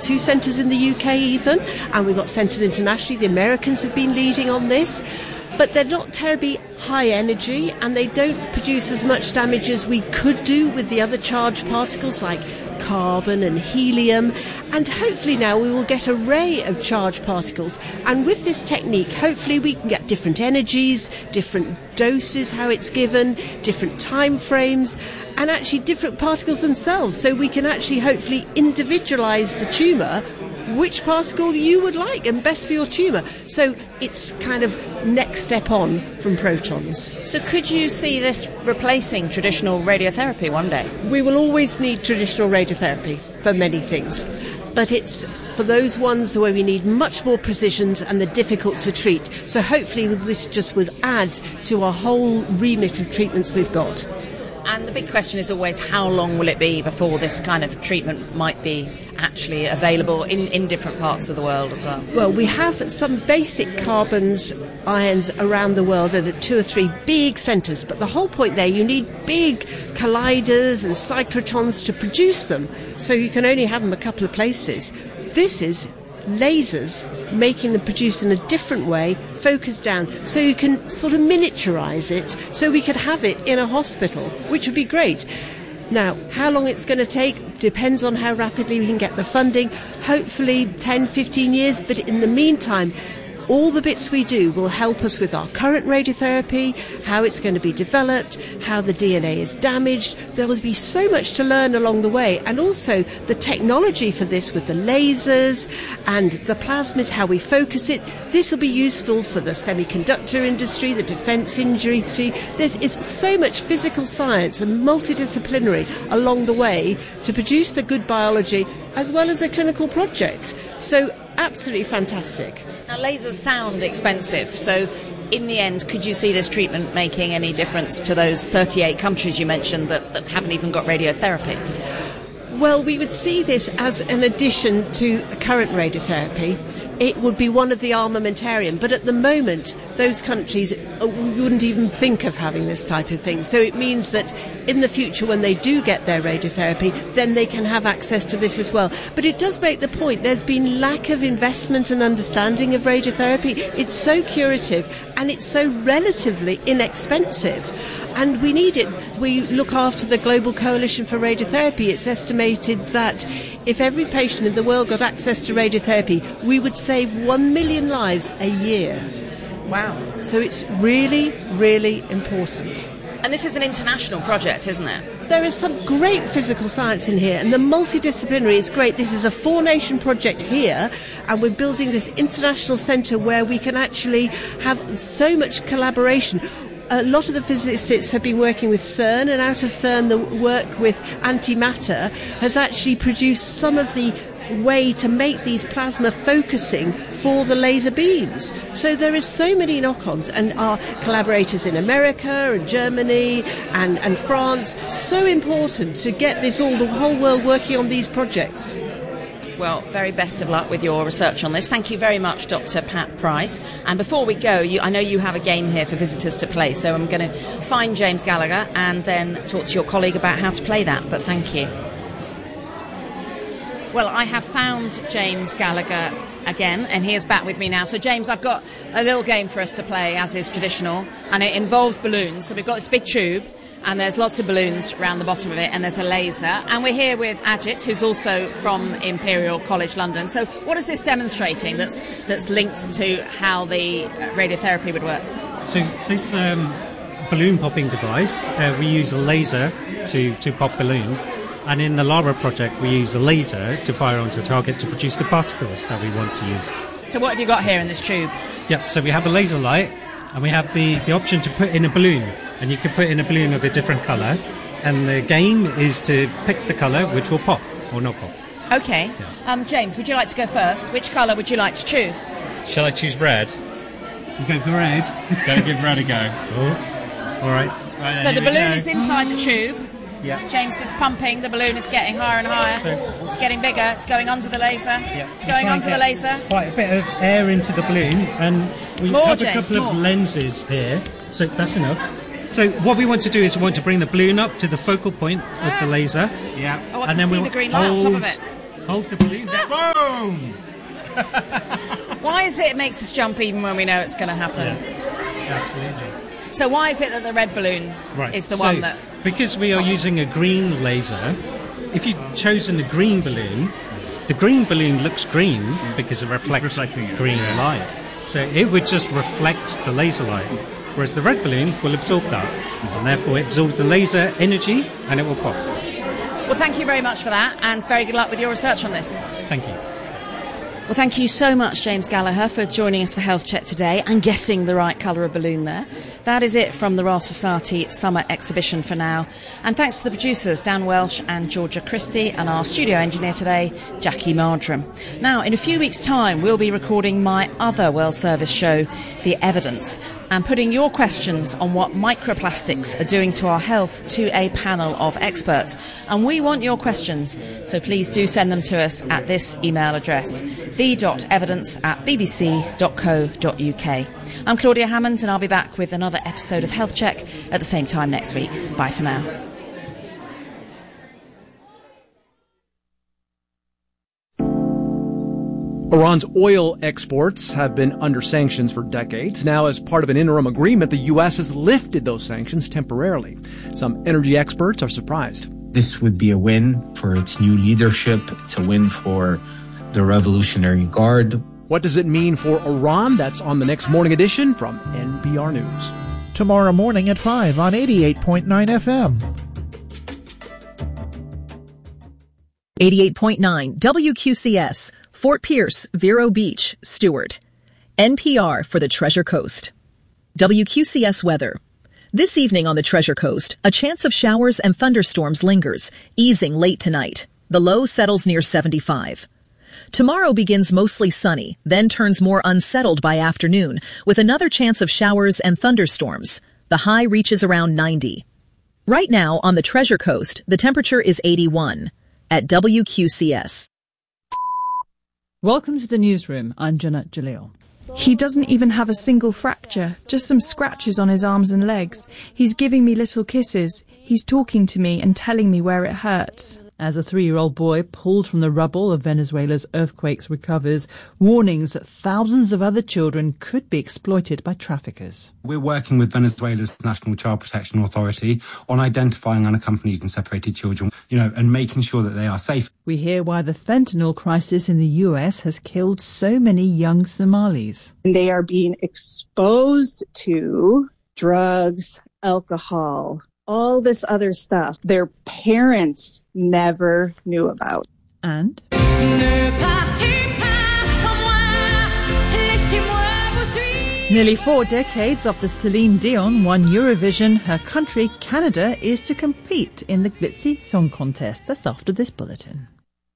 2 centres in the UK even, and we've got centres internationally. The Americans have been leading on this. But they're not terribly high energy, and they don't produce as much damage as we could do with the other charged particles like carbon and helium. And hopefully now we will get an array of charged particles, and with this technique hopefully we can get different energies, different doses, how it's given, different time frames, and actually different particles themselves, so we can actually hopefully individualise the tumour, which particle you would like and best for your tumour. So it's kind of next step on from protons. So could you see this replacing traditional radiotherapy one day? We will always need traditional radiotherapy for many things, but it's for those ones where we need much more precisions and they're difficult to treat. So hopefully this just would add to our whole remit of treatments we've got. And the big question is always, how long will it be before this kind of treatment might be actually available in different parts of the world as well? Well, we have some basic carbons, ions around the world at 2 or 3 big centres, but the whole point there, you need big colliders and cyclotrons to produce them, so you can only have them a couple of places. This is lasers making them produce in a different way, focused down, so you can sort of miniaturise it, so we could have it in a hospital, which would be great. Now, how long it's going to take depends on how rapidly we can get the funding. Hopefully 10, 15 years, but in the meantime, all the bits we do will help us with our current radiotherapy, how it's going to be developed, how the DNA is damaged. There will be so much to learn along the way, and also the technology for this with the lasers and the plasmids, how we focus it. This will be useful for the semiconductor industry, the defence industry. It's so much physical science and multidisciplinary along the way to produce the good biology as well as a clinical project. So absolutely fantastic. Now, lasers sound expensive, so in the end, could you see this treatment making any difference to those 38 countries you mentioned that haven't even got radiotherapy? Well, we would see this as an addition to current radiotherapy. It would be one of the armamentarium, but at the moment, those countries wouldn't even think of having this type of thing. So it means that in the future, when they do get their radiotherapy, then they can have access to this as well. But it does make the point, there's been lack of investment and understanding of radiotherapy. It's so curative and it's so relatively inexpensive. And we need it. We look after the Global Coalition for Radiotherapy. It's estimated that if every patient in the world got access to radiotherapy, we would save 1 million lives a year. Wow. So it's really, really important. And this is an international project, isn't it? There is some great physical science in here, and the multidisciplinary is great. This is a 4-nation project here, and we're building this international centre where we can actually have so much collaboration. A lot of the physicists have been working with CERN, and out of CERN the work with antimatter has actually produced some of the way to make these plasma focusing for the laser beams. So there is so many knock-ons, and our collaborators in America and Germany and France, so important to get this the whole world working on these projects. Well, very best of luck with your research on this. Thank you very much, Dr. Pat Price. And before we go, I know you have a game here for visitors to play, so I'm going to find James Gallagher and then talk to your colleague about how to play that, but thank you. Well, I have found James Gallagher again, and he is back with me now. So, James, I've got a little game for us to play, as is traditional, and it involves balloons. So we've got this big tube, and there's lots of balloons around the bottom of it, and there's a laser. And we're here with Ajit, who's also from Imperial College London. So what is this demonstrating that's linked to how the radiotherapy would work? So this balloon popping device, we use a laser to pop balloons. And in the LARA project, we use a laser to fire onto a target to produce the particles that we want to use. So what have you got here in this tube? Yep, so we have a laser light, and we have the option to put in a balloon. And you can put in a balloon of a different colour. And the game is to pick the colour which will pop or not pop. OK. Yeah. James, would you like to go first? Which colour would you like to choose? Shall I choose red? You go for red. Go give red a go. Oh. All right. So the balloon is inside the tube. Yeah. James is pumping, the balloon is getting higher and higher. It's getting bigger, it's going under the laser. Yeah. It's going under the laser. Quite a bit of air into the balloon, and we have a couple of lenses here, so that's enough. So what we want to do is we want to bring the balloon up to the focal point of the laser. Yeah. Oh, I can see the green light on top of it. Hold the balloon there. Whoa! Why is it makes us jump even when we know it's going to happen? Yeah, absolutely. So why is it that the red balloon is the one that... Because we are using a green laser, if you'd chosen a green balloon, the green balloon looks green because it reflects green light. So it would just reflect the laser light, whereas the red balloon will absorb that, and therefore it absorbs the laser energy and it will pop. Well, thank you very much for that, and very good luck with your research on this. Thank you. Well, thank you so much, James Gallagher, for joining us for Health Check today and guessing the right colour of balloon there. That is it from the Royal Society Summer Exhibition for now. And thanks to the producers, Dan Welsh and Georgia Christie, and our studio engineer today, Jackie Mardram. Now, in a few weeks' time, we'll be recording my other World Service show, The Evidence, and putting your questions on what microplastics are doing to our health to a panel of experts. And we want your questions, so please do send them to us at this email address, the.evidence@bbc.co.uk. I'm Claudia Hammond, and I'll be back with another episode of Health Check at the same time next week. Bye for now. Iran's oil exports have been under sanctions for decades. Now, as part of an interim agreement, the U.S. has lifted those sanctions temporarily. Some energy experts are surprised. This would be a win for its new leadership. It's a win for the Revolutionary Guard. What does it mean for Iran? That's on the next morning edition from NPR News. Tomorrow morning at 5 on 88.9 FM. 88.9 WQCS. Fort Pierce, Vero Beach, Stewart. NPR for the Treasure Coast. WQCS weather. This evening on the Treasure Coast, a chance of showers and thunderstorms lingers, easing late tonight. The low settles near 75. Tomorrow begins mostly sunny, then turns more unsettled by afternoon, with another chance of showers and thunderstorms. The high reaches around 90. Right now on the Treasure Coast, the temperature is 81. At WQCS. Welcome to the newsroom. I'm Janet Jalil. He doesn't even have a single fracture, just some scratches on his arms and legs. He's giving me little kisses. He's talking to me and telling me where it hurts. As a 3-year-old boy pulled from the rubble of Venezuela's earthquakes recovers, warnings that thousands of other children could be exploited by traffickers. We're working with Venezuela's National Child Protection Authority on identifying unaccompanied and separated children, and making sure that they are safe. We hear why the fentanyl crisis in the US has killed so many young Somalis. They are being exposed to drugs, alcohol, all this other stuff their parents never knew about. And? Nearly 4 decades after Celine Dion won Eurovision, her country, Canada, is to compete in the glitzy song contest. That's after this bulletin.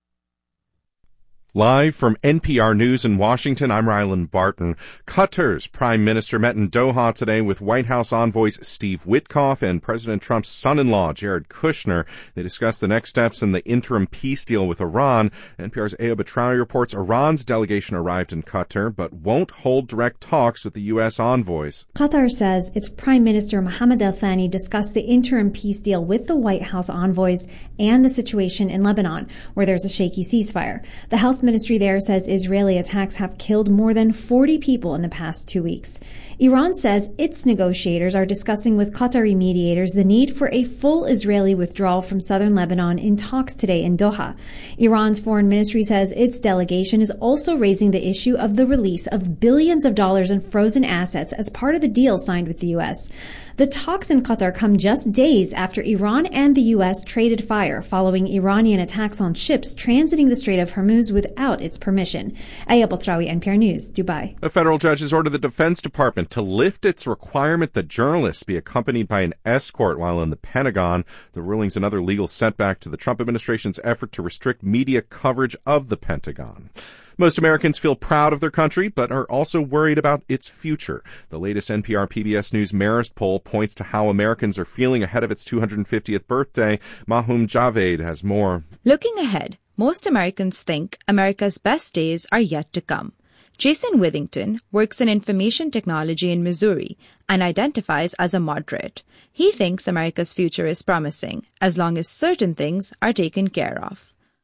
Live from NPR News in Washington, I'm Rylan Barton. Qatar's prime minister met in Doha today with White House envoys Steve Witkoff and President Trump's son-in-law, Jared Kushner. They discussed the next steps in the interim peace deal with Iran. NPR's Ayo Batrawi reports Iran's delegation arrived in Qatar, but won't hold direct talks with the U.S. envoys. Qatar says its Prime Minister Mohammed Al Thani discussed the interim peace deal with the White House envoys and the situation in Lebanon, where there's a shaky ceasefire. The health ministry there says Israeli attacks have killed more than 40 people in the past 2 weeks. Iran says its negotiators are discussing with Qatari mediators the need for a full Israeli withdrawal from southern Lebanon in talks today in Doha. Iran's foreign ministry says its delegation is also raising the issue of the release of billions of dollars in frozen assets as part of the deal signed with the U.S. The talks in Qatar come just days after Iran and the U.S. traded fire following Iranian attacks on ships transiting the Strait of Hormuz without its permission. Ayo Batrawi, NPR News, Dubai. A federal judge has ordered the Defense Department to lift its requirement that journalists be accompanied by an escort while in the Pentagon. The ruling's another legal setback to the Trump administration's effort to restrict media coverage of the Pentagon. Most Americans feel proud of their country, but are also worried about its future. The latest NPR PBS News Marist poll points to how Americans are feeling ahead of its 250th birthday. Mahum Javed has more. Looking ahead, most Americans think America's best days are yet to come. Jason Withington works in information technology in Missouri and identifies as a moderate. He thinks America's future is promising, as long as certain things are taken care of.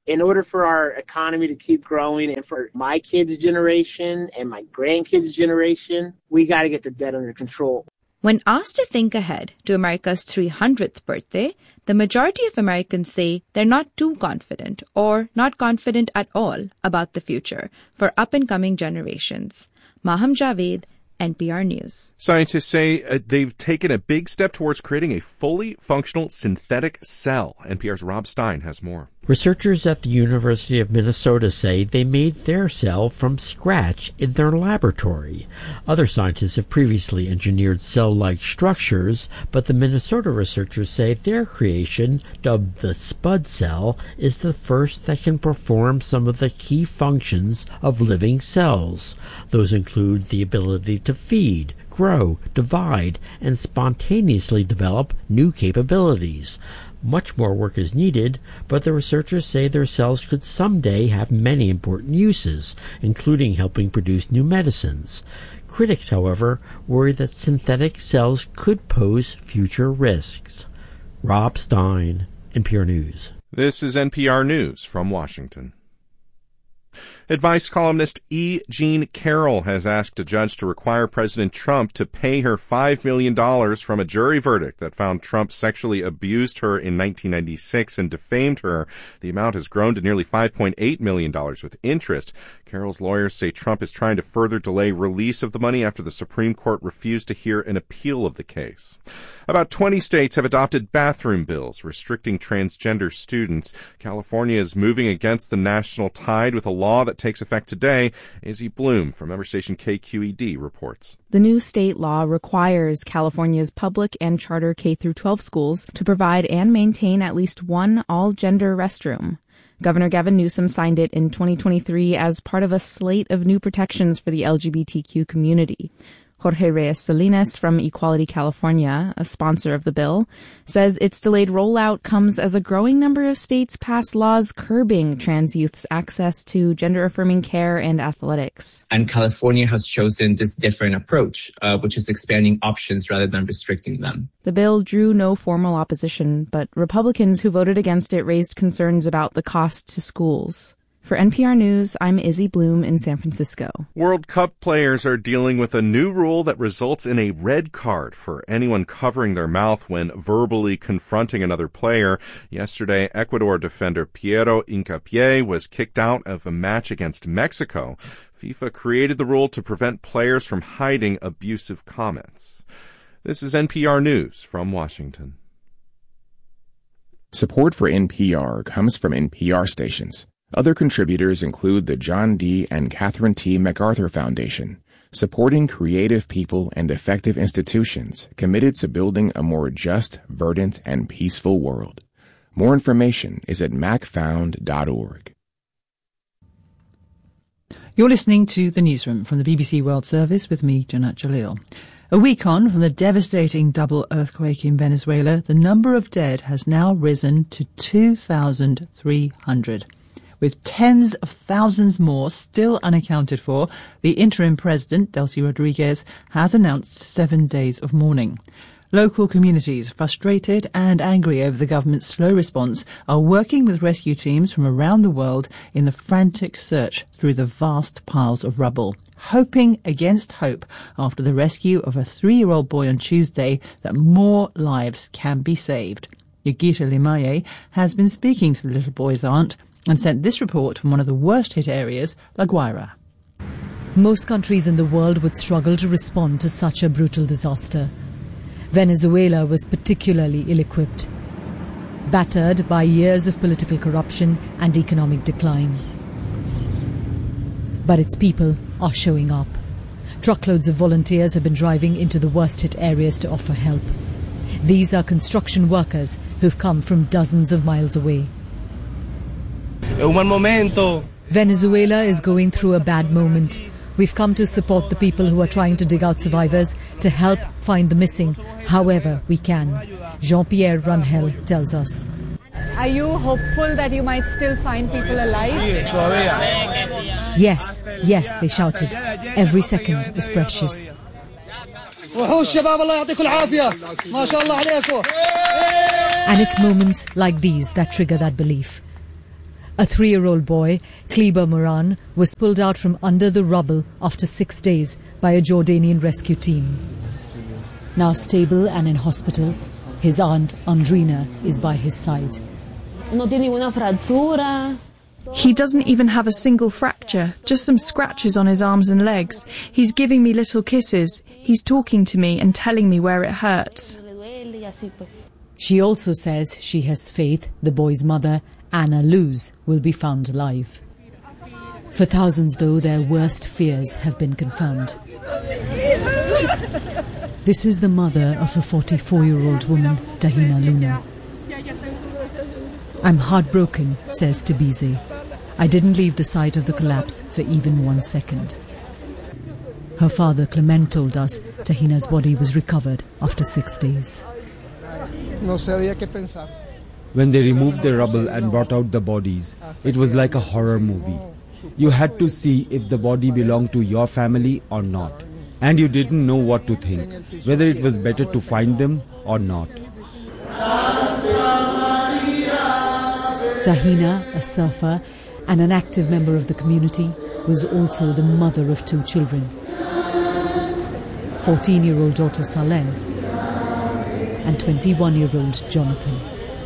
In order for our economy to keep growing and for my kids' generation and my grandkids' generation, we got to get the debt under control. When asked to think ahead to America's 300th birthday, the majority of Americans say they're not too confident or not confident at all about the future for up-and-coming generations. Maham Javed, NPR News. Scientists say they've taken a big step towards creating a fully functional synthetic cell. NPR's Rob Stein has more. Researchers at the University of Minnesota say they made their cell from scratch in their laboratory. Other scientists have previously engineered cell-like structures, but the Minnesota researchers say their creation, dubbed the Spud cell, is the first that can perform some of the key functions of living cells. Those include the ability to feed, grow, divide, and spontaneously develop new capabilities. Much more work is needed, but the researchers say their cells could someday have many important uses, including helping produce new medicines. Critics, however, worry that synthetic cells could pose future risks. Rob Stein, NPR News. This is NPR News from Washington. Advice columnist E. Jean Carroll has asked a judge to require President Trump to pay her $5 million from a jury verdict that found Trump sexually abused her in 1996 and defamed her. The amount has grown to nearly $5.8 million with interest. Carroll's lawyers say Trump is trying to further delay release of the money after the Supreme Court refused to hear an appeal of the case. About 20 states have adopted bathroom bills restricting transgender students. California is moving against the national tide with a law that takes effect today. Izzy Bloom from member station KQED reports. The new state law requires California's public and charter K-12 schools to provide and maintain at least one all-gender restroom. Governor Gavin Newsom signed it in 2023 as part of a slate of new protections for the LGBTQ community. Jorge Reyes Salinas from Equality California, a sponsor of the bill, says its delayed rollout comes as a growing number of states pass laws curbing trans youth's access to gender-affirming care and athletics. And California has chosen this different approach, which is expanding options rather than restricting them. The bill drew no formal opposition, but Republicans who voted against it raised concerns about the cost to schools. For NPR News, I'm Izzy Bloom in San Francisco. World Cup players are dealing with a new rule that results in a red card for anyone covering their mouth when verbally confronting another player. Yesterday, Ecuador defender Piero Hincapié was kicked out of a match against Mexico. FIFA created the rule to prevent players from hiding abusive comments. This is NPR News from Washington. Support for NPR comes from NPR stations. Other contributors include the John D. and Catherine T. MacArthur Foundation, supporting creative people and effective institutions committed to building a more just, verdant, and peaceful world. More information is at macfound.org. You're listening to The Newsroom from the BBC World Service with me, Janat Jalil. A week on from the devastating double earthquake in Venezuela, the number of dead has now risen to 2,300. With tens of thousands more still unaccounted for, the interim president, Delcy Rodriguez, has announced 7 days of mourning. Local communities, frustrated and angry over the government's slow response, are working with rescue teams from around the world in the frantic search through the vast piles of rubble, hoping against hope after the rescue of a 3-year-old boy on Tuesday that more lives can be saved. Yogita Limaye has been speaking to the little boy's aunt and sent this report from one of the worst-hit areas, La Guaira. Most countries in the world would struggle to respond to such a brutal disaster. Venezuela was particularly ill-equipped, battered by years of political corruption and economic decline. But its people are showing up. Truckloads of volunteers have been driving into the worst-hit areas to offer help. These are construction workers who've come from dozens of miles away. Venezuela is going through a bad moment. We've come to support the people who are trying to dig out survivors, to help find the missing however we can. Jean-Pierre Rangel tells us. Are you hopeful that you might still find people alive? Yes, they shouted. Every second is precious. And it's moments like these that trigger that belief. A 3-year-old boy, Kleber Moran, was pulled out from under the rubble after 6 days by a Jordanian rescue team. Now stable and in hospital, his aunt, Andrina, is by his side. He doesn't even have a single fracture, just some scratches on his arms and legs. He's giving me little kisses. He's talking to me and telling me where it hurts. She also says she has faith the boy's mother, Anna Luz, will be found alive. For thousands, though, their worst fears have been confirmed. This is the mother of a 44-year-old woman, Tahina Luna. I'm heartbroken, says Tabize. I didn't leave the site of the collapse for even 1 second. Her father, Clement, told us Tahina's body was recovered after 6 days. When they removed the rubble and brought out the bodies, it was like a horror movie. You had to see if the body belonged to your family or not. And you didn't know what to think, whether it was better to find them or not. Tahina, a surfer and an active member of the community, was also the mother of 2 children. 14-year-old daughter Salem and 21-year-old Jonathan.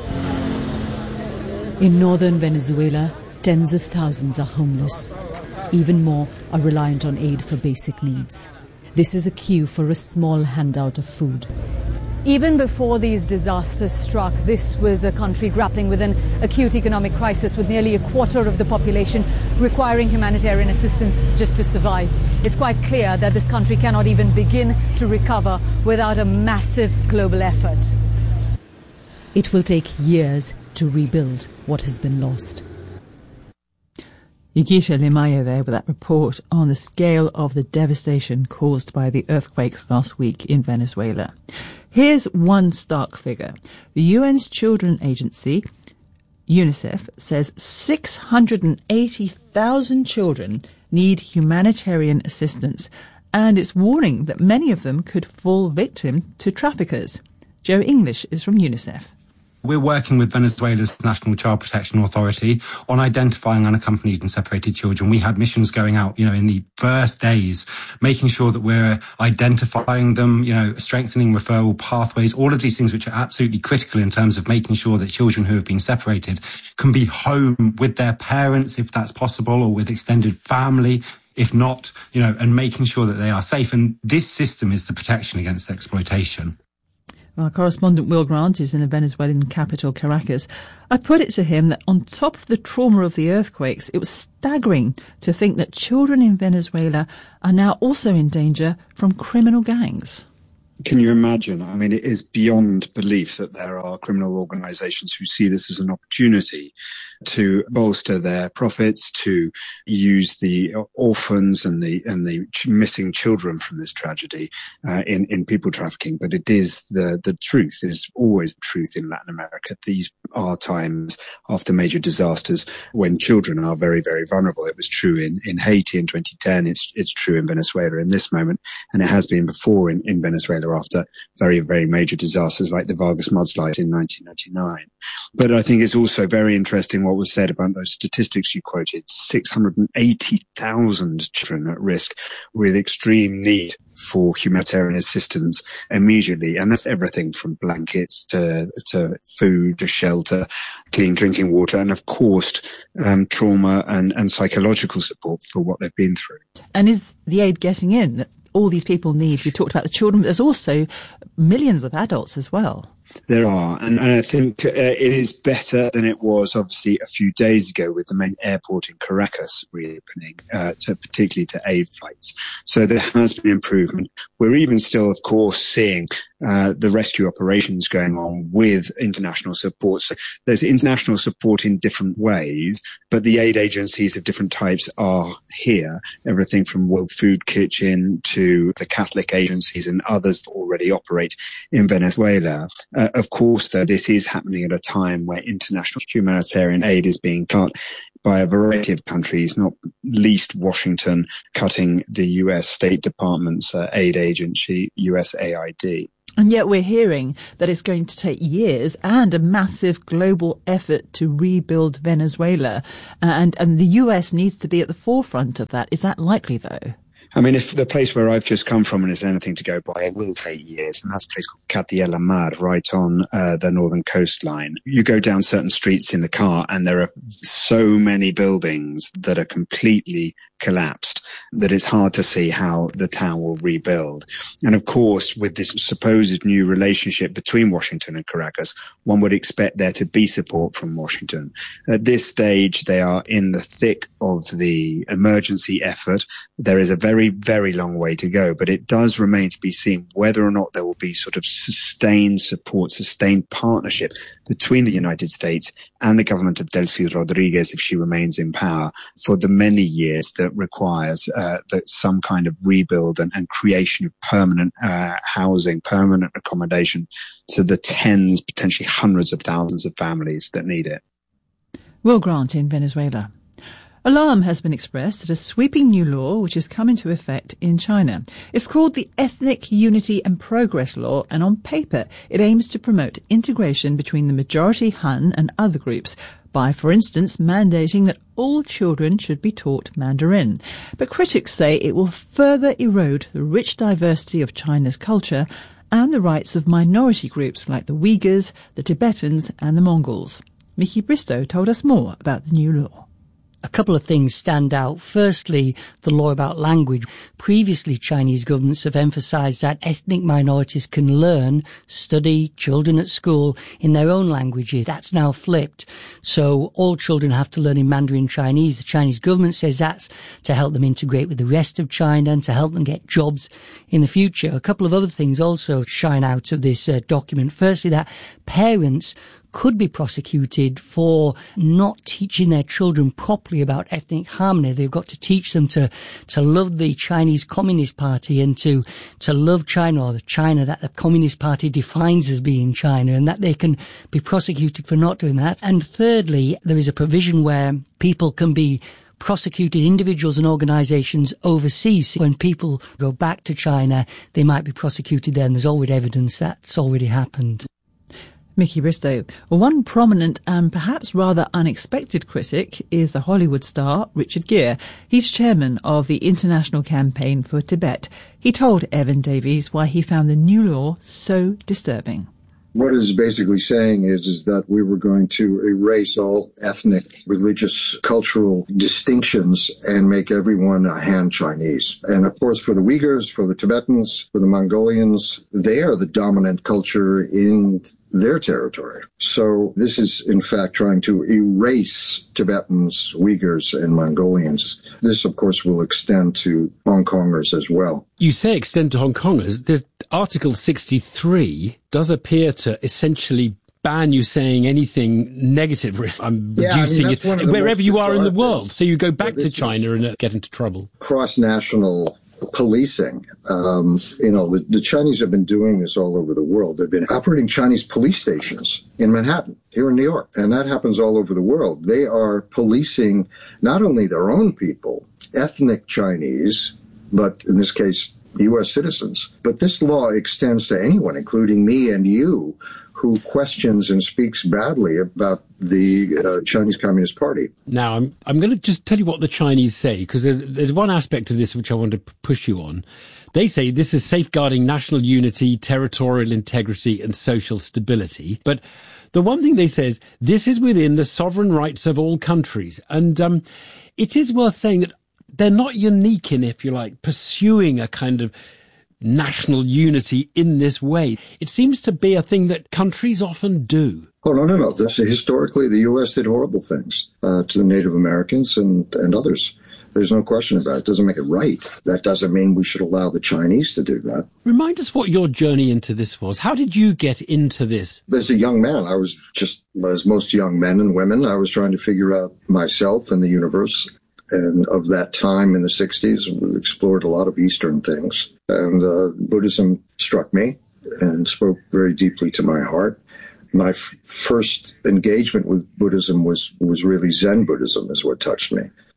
In northern Venezuela, tens of thousands are homeless. Even more are reliant on aid for basic needs. This is a queue for a small handout of food. Even before these disasters struck, this was a country grappling with an acute economic crisis, with nearly a quarter of the population requiring humanitarian assistance just to survive. It's quite clear that this country cannot even begin to recover without a massive global effort. It will take years to rebuild what has been lost. Yugita Limaya there with that report on the scale of the devastation caused by the earthquakes last week in Venezuela. Here's one stark figure. The UN's Children Agency, UNICEF, says 680,000 children need humanitarian assistance, and it's warning that many of them could fall victim to traffickers. Joe English is from UNICEF. We're working with Venezuela's National Child Protection Authority on identifying unaccompanied and separated children. We had missions going out, in the first days, making sure that we're identifying them, strengthening referral pathways, all of these things which are absolutely critical in terms of making sure that children who have been separated can be home with their parents, if that's possible, or with extended family. If not, and making sure that they are safe. And this system is the protection against exploitation. Our correspondent Will Grant is in the Venezuelan capital, Caracas. I put it to him that on top of the trauma of the earthquakes, it was staggering to think that children in Venezuela are now also in danger from criminal gangs. Can you imagine? I mean, it is beyond belief that there are criminal organizations who see this as an opportunity to bolster their profits, to use the orphans and the missing children from this tragedy in people trafficking. But it is the truth. It is always the truth in Latin America. These are times after major disasters when children are very, very vulnerable. It was true in Haiti in 2010. It's true in Venezuela in this moment, and it has been before in Venezuela after very, very major disasters like the Vargas mudslide in 1999. But I think it's also very interesting what was said about those statistics you quoted. 680,000 children at risk with extreme need for humanitarian assistance immediately. And that's everything from blankets to food, to shelter, clean drinking water, and of course, trauma and psychological support for what they've been through. And is the aid getting in that all these people need? We talked about the children, but there's also millions of adults as well. There are, and I think it is better than it was obviously a few days ago with the main airport in Caracas reopening, particularly to aid flights. So there has been improvement. We're even still, of course, seeing the rescue operations going on with international support. So there's international support in different ways, but the aid agencies of different types are here. Everything from World Food Kitchen to the Catholic agencies and others that already operate in Venezuela. Of course, though, this is happening at a time where international humanitarian aid is being cut by a variety of countries, not least Washington cutting the U.S. State Department's aid agency, USAID. And yet we're hearing that it's going to take years and a massive global effort to rebuild Venezuela. And the US needs to be at the forefront of that. Is that likely, though? I mean, if the place where I've just come from and is anything to go by, it will take years. And that's a place called Catia la Mar, right on the northern coastline. You go down certain streets in the car and there are so many buildings that are completely collapsed that it's hard to see how the town will rebuild. And of course, with this supposed new relationship between Washington and Caracas, one would expect there to be support from Washington. At this stage, they are in the thick of the emergency effort. There is a very, very long way to go, but it does remain to be seen whether or not there will be sort of sustained support, sustained partnership between the United States and the government of Delcy Rodriguez, if she remains in power, for the many years that requires that some kind of rebuild and creation of permanent housing, permanent accommodation to the tens, potentially hundreds of thousands of families that need it. Will Grant in Venezuela. Alarm has been expressed at a sweeping new law which has come into effect in China. It's called the Ethnic Unity and Progress Law, and on paper it aims to promote integration between the majority Han and other groups by, for instance, mandating that all children should be taught Mandarin. But critics say it will further erode the rich diversity of China's culture and the rights of minority groups like the Uyghurs, the Tibetans and the Mongols. Mickey Bristow told us more about the new law. A couple of things stand out. Firstly, the law about language. Previously, Chinese governments have emphasized that ethnic minorities can learn, study, children at school in their own languages. That's now flipped. So all children have to learn in Mandarin Chinese. The Chinese government says that's to help them integrate with the rest of China and to help them get jobs in the future. A couple of other things also shine out of this document. Firstly, that parents could be prosecuted for not teaching their children properly about ethnic harmony. They've got to teach them to love the Chinese Communist Party and to love China, or the China that the Communist Party defines as being China, and that they can be prosecuted for not doing that. And thirdly, there is a provision where people can be prosecuted, individuals and organisations overseas. When people go back to China, they might be prosecuted there, and there's already evidence that's already happened. Mickey Bristow. Well, one prominent and perhaps rather unexpected critic is the Hollywood star Richard Gere. He's chairman of the International Campaign for Tibet. He told Evan Davies why he found the new law so disturbing. What it is basically saying is that we were going to erase all ethnic, religious, cultural distinctions and make everyone a Han Chinese. And of course, for the Uyghurs, for the Tibetans, for the Mongolians, they are the dominant culture in their territory. So this is, in fact, trying to erase Tibetans, Uyghurs, and Mongolians. This, of course, will extend to Hong Kongers as well. You say extend to Hong Kongers. There's Article 63 does appear to essentially ban you saying anything negative. I'm reducing it wherever you are in the world. So you go back to China and get into trouble. Cross-national policing. The Chinese have been doing this all over the world. They've been operating Chinese police stations in Manhattan, here in New York. And that happens all over the world. They are policing not only their own people, ethnic Chinese, but in this case, U.S. citizens. But this law extends to anyone, including me and you, who questions and speaks badly about the Chinese Communist Party. Now, I'm going to just tell you what the Chinese say, because there's one aspect of this which I want to push you on. They say this is safeguarding national unity, territorial integrity, and social stability. But the one thing they say is this is within the sovereign rights of all countries. And it is worth saying that they're not unique in, if you like, pursuing a kind of national unity in this way. It seems to be a thing that countries often do. Oh, no. Historically, the U.S. did horrible things to the Native Americans and others. There's no question about it. It doesn't make it right. That doesn't mean we should allow the Chinese to do that. Remind us what your journey into this was. How did you get into this? As a young man, I was just, as most young men and women, I was trying to figure out myself and the universe. And of that time in the 60s, we explored a lot of Eastern things. And Buddhism struck me and spoke very deeply to my heart. My first engagement with Buddhism was really Zen Buddhism is what touched me.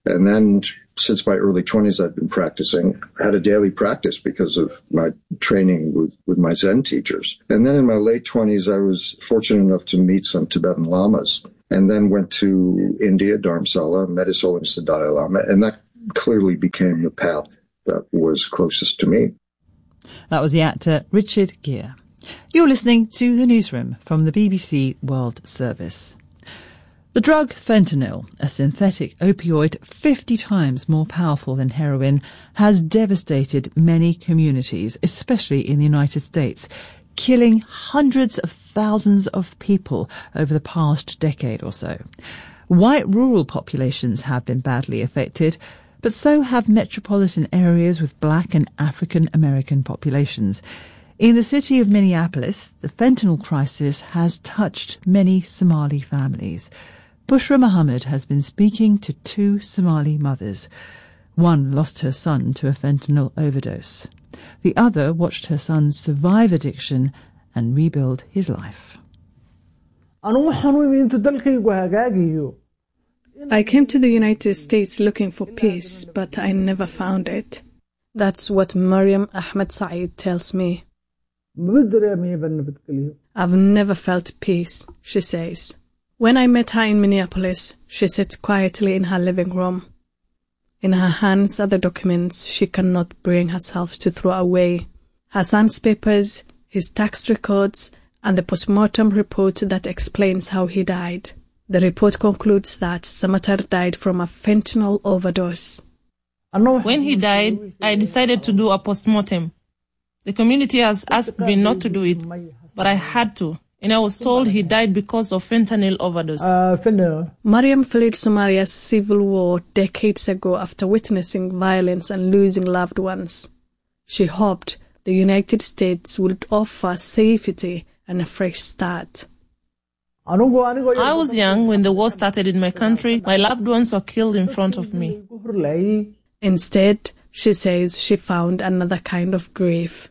And then since my early 20s, I'd been practicing. I had a daily practice because of my training with my Zen teachers. And then in my late 20s, I was fortunate enough to meet some Tibetan lamas, and then went to India, Dharamsala, met His Holiness the Dalai Lama, and that clearly became the path that was closest to me. That was the actor Richard Gere. You're listening to The Newsroom from the BBC World Service. The drug fentanyl, a synthetic opioid 50 times more powerful than heroin, has devastated many communities, especially in the United States, killing hundreds of thousands of people over the past decade or so. White rural populations have been badly affected, but so have metropolitan areas with black and African American populations. In the city of Minneapolis, the fentanyl crisis has touched many Somali families. Bushra Muhammad has been speaking to 2 Somali mothers. One lost her son to a fentanyl overdose. The other watched her son survive addiction and rebuild his life. I came to the United States looking for peace, but I never found it. That's what Mariam Ahmed Saeed tells me. I've never felt peace, she says. When I met her in Minneapolis, she sits quietly in her living room. In her hands are the documents she cannot bring herself to throw away. Her son's papers, his tax records, and the postmortem report that explains how he died. The report concludes that Samatar died from a fentanyl overdose. When he died, I decided to do a postmortem. The community has asked me not to do it, but I had to. And I was told he died because of fentanyl overdose. Mariam fled Somalia's civil war decades ago after witnessing violence and losing loved ones. She hoped the United States would offer safety and a fresh start. I was young when the war started in my country. My loved ones were killed in front of me. Instead, she says she found another kind of grief.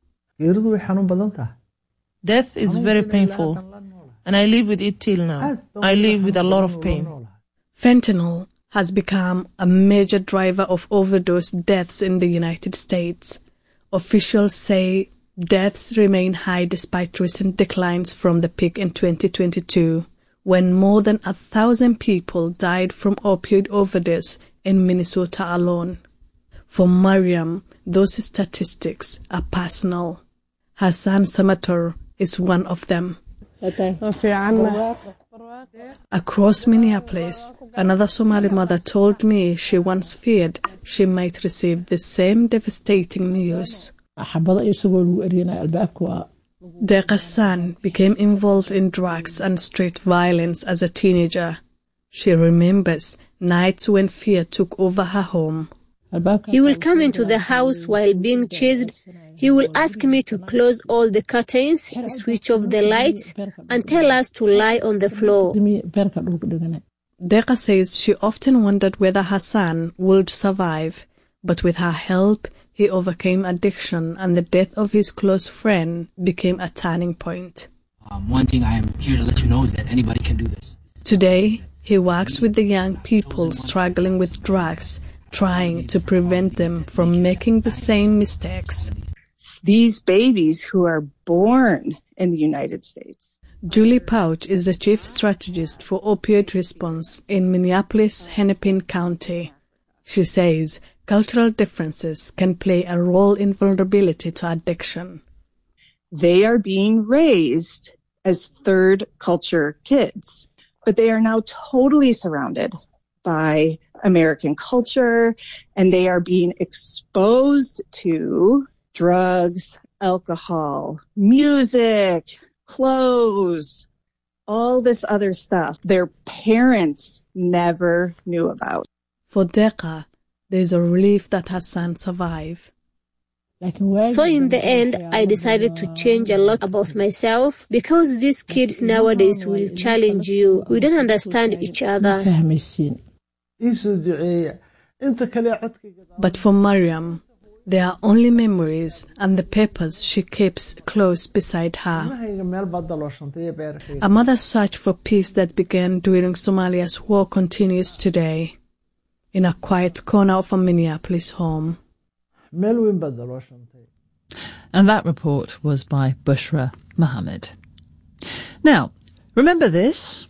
Death is very painful, and I live with it till now. I live with a lot of pain. Fentanyl has become a major driver of overdose deaths in the United States. Officials say deaths remain high despite recent declines from the peak in 2022, when more than 1,000 people died from opioid overdose in Minnesota alone. For Mariam, those statistics are personal. Her son Samatar is one of them. Across Minneapolis, another Somali mother told me she once feared she might receive the same devastating news. Deqa's son became involved in drugs and street violence as a teenager. She remembers nights when fear took over her home. He will come into the house while being chased. He will ask me to close all the curtains, switch off the lights, and tell us to lie on the floor. Deqa says she often wondered whether her son would survive, but with her help, he overcame addiction, and the death of his close friend became a turning point. One thing I am here to let you know is that anybody can do this. Today, he works with the young people struggling with drugs, trying to prevent them from making the same mistakes. These babies who are born in the United States. Julie Pouch is the chief strategist for opioid response in Minneapolis, Hennepin County. She says cultural differences can play a role in vulnerability to addiction. They are being raised as third culture kids, but they are now totally surrounded by American culture, and they are being exposed to drugs, alcohol, music, clothes, all this other stuff their parents never knew about. For Deqa, there's a relief that her son survived. So in the end, I decided to change a lot about myself because these kids nowadays will challenge you. We don't understand each other. But for Mariam, there are only memories and the papers she keeps close beside her. A mother's search for peace that began during Somalia's war continues today. in a quiet corner of a Minneapolis home. And that report was by Bushra Mohammed. Now, remember this.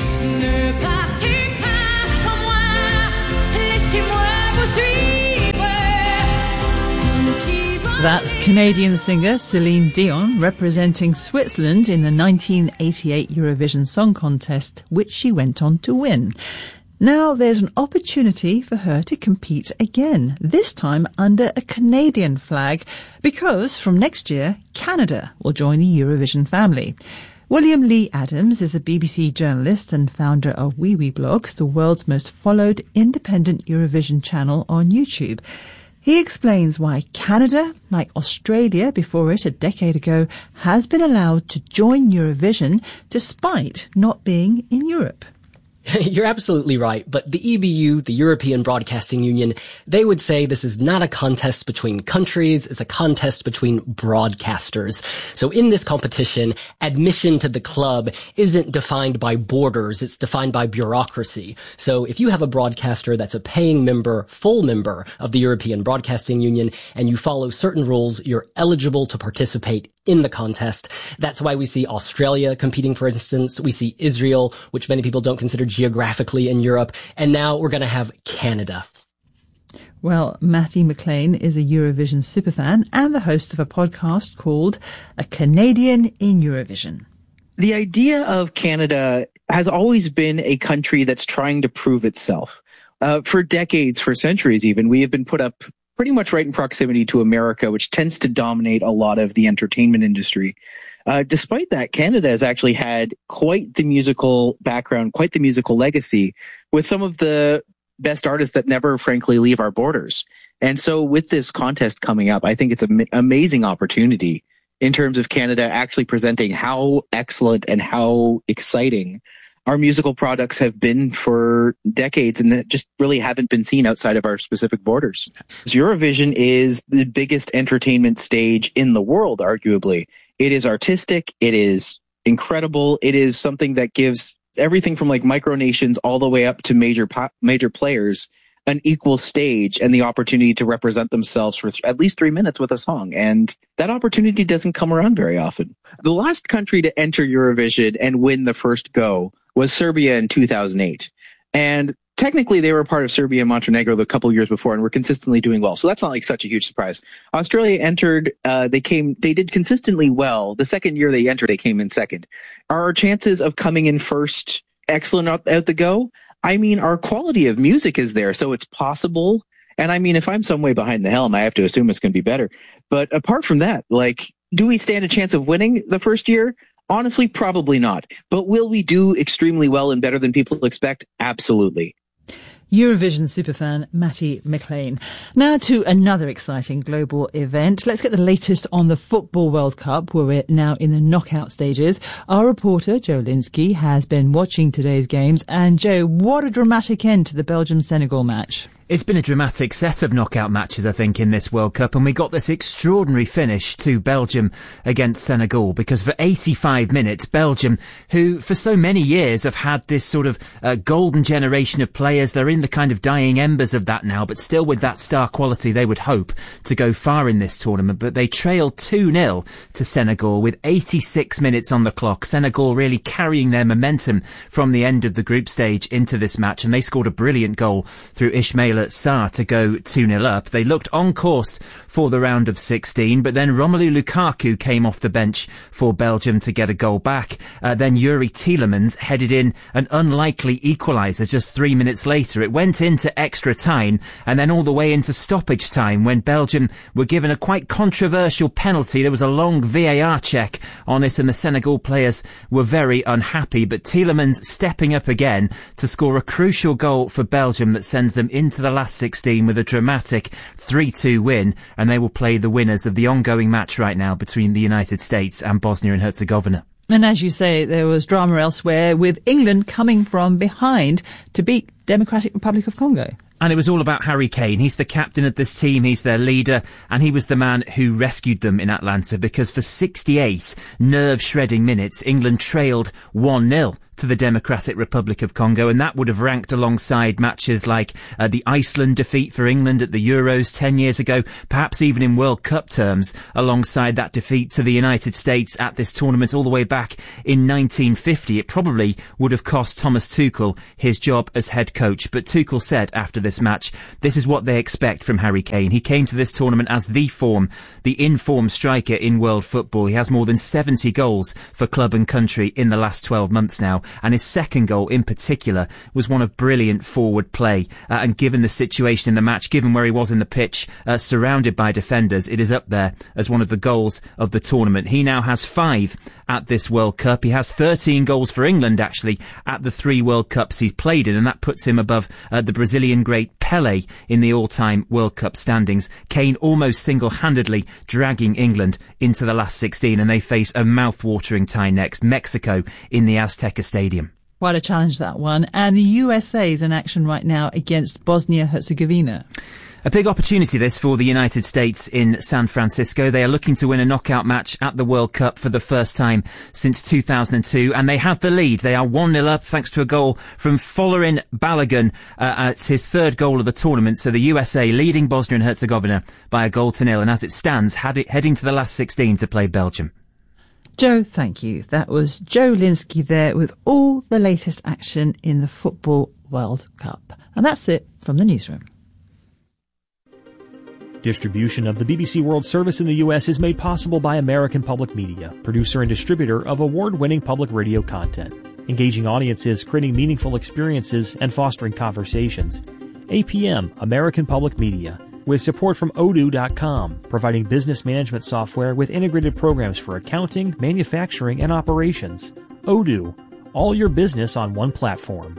That's Canadian singer Celine Dion representing Switzerland in the 1988 Eurovision Song Contest, which she went on to win. Now there's an opportunity for her to compete again, this time under a Canadian flag, because from next year, Canada will join the Eurovision family. William Lee Adams is a BBC journalist and founder of Wee Wee Blogs, the world's most followed independent Eurovision channel on YouTube. He explains why Canada, like Australia before it a decade ago, has been allowed to join Eurovision despite not being in Europe. You're absolutely right, but the EBU, the European Broadcasting Union, they would say this is not a contest between countries, it's a contest between broadcasters. So in this competition, admission to the club isn't defined by borders, it's defined by bureaucracy. So if you have a broadcaster that's a paying member, full member of the European Broadcasting Union, and you follow certain rules, you're eligible to participate in the contest. That's why we see Australia competing, for instance. We see Israel, which many people don't consider geographically in Europe. And now we're going to have Canada. Well, Matty McLean is a Eurovision superfan and the host of a podcast called A Canadian in Eurovision. The idea of Canada has always been a country that's trying to prove itself. For decades, for centuries even, we have been put up pretty much right in proximity to America, which tends to dominate a lot of the entertainment industry. Despite that, Canada has actually had quite the musical background, quite the musical legacy, with some of the best artists that never, frankly, leave our borders. And so with this contest coming up, I think it's an amazing opportunity in terms of Canada actually presenting how excellent and how exciting our musical products have been for decades and that just really haven't been seen outside of our specific borders. Eurovision is the biggest entertainment stage in the world, arguably. It is artistic. It is incredible. It is something that gives everything from like micronations all the way up to major players an equal stage and the opportunity to represent themselves for at least 3 minutes with a song. And that opportunity doesn't come around very often. The last country to enter Eurovision and win the first go was Serbia in 2008. And technically they were part of Serbia and Montenegro the couple of years before and were consistently doing well. So that's not like such a huge surprise. Australia entered, they did consistently well. The second year they entered, they came in second. Are our chances of coming in first excellent out the go? I mean, our quality of music is there, so it's possible. And I mean, if I'm some way behind the helm, I have to assume it's going to be better. But apart from that, like, do we stand a chance of winning the first year? Honestly, probably not. But will we do extremely well and better than people expect? Absolutely. Eurovision superfan Matty McLean. Now to another exciting global event. Let's get the latest on the Football World Cup, where we're now in the knockout stages. Our reporter, Joe Linsky, has been watching today's games. And Joe, what a dramatic end to the Belgium-Senegal match. It's been a dramatic set of knockout matches, I think, in this World Cup, and we got this extraordinary finish to Belgium against Senegal, because for 85 minutes, Belgium, who for so many years have had this sort of golden generation of players, they're in the kind of dying embers of that now, but still with that star quality, they would hope to go far in this tournament, but they trailed 2-0 to Senegal with 86 minutes on the clock. Senegal really carrying their momentum from the end of the group stage into this match, and they scored a brilliant goal through Ismaila Sarr to go 2-0 up. They looked on course for the round of 16, but then Romelu Lukaku came off the bench for Belgium to get a goal back. Then Yuri Tielemans headed in an unlikely equaliser just 3 minutes later. It went into extra time and then all the way into stoppage time when Belgium were given a quite controversial penalty. There was a long VAR check on it and the Senegal players were very unhappy, but Tielemans stepping up again to score a crucial goal for Belgium that sends them into the last 16 with a dramatic 3-2 win, and they will play the winners of the ongoing match right now between the United States and Bosnia and Herzegovina. And as you say, there was drama elsewhere, with England coming from behind to beat Democratic Republic of Congo. And it was all about Harry Kane. He's the captain of this team, he's their leader, and he was the man who rescued them in Atlanta, because for 68 nerve-shredding minutes, England trailed 1-0 to the Democratic Republic of Congo, and that would have ranked alongside matches like the Iceland defeat for England at the Euros 10 years ago, perhaps even in World Cup terms, alongside that defeat to the United States at this tournament all the way back in 1950. It probably would have cost Thomas Tuchel his job as head coach, but Tuchel said after this match, this is what they expect from Harry Kane. He came to this tournament as the in-form striker in world football. He has more than 70 goals for club and country in the last 12 months now, and his second goal in particular was one of brilliant forward play, and given the situation in the match, given where he was in the pitch, surrounded by defenders, it is up there as one of the goals of the tournament. He now has 5 at this World Cup. He has 13 goals for England, actually, at the 3 World Cups he's played in, and that puts him above the Brazilian great Pelé in the all-time World Cup standings. Kane almost single-handedly dragging England into the last 16, and they face a mouth-watering tie next, Mexico in the Azteca Stadium. Quite a challenge, that one. And the USA is in action right now against Bosnia-Herzegovina. A big opportunity this for the United States in San Francisco. They are looking to win a knockout match at the World Cup for the first time since 2002, and they have the lead. They are 1-0 up thanks to a goal from Folarin Balogun. It's his 3rd goal of the tournament, so the USA leading Bosnia and Herzegovina by a 1-0, and as it stands, heading to the last 16 to play Belgium. Joe, thank you. That was Joe Linsky there with all the latest action in the Football World Cup. And that's it from the newsroom. Distribution of the BBC World Service in the U.S. is made possible by American Public Media, producer and distributor of award-winning public radio content, engaging audiences, creating meaningful experiences, and fostering conversations. APM, American Public Media, with support from Odoo.com, providing business management software with integrated programs for accounting, manufacturing, and operations. Odoo, all your business on one platform.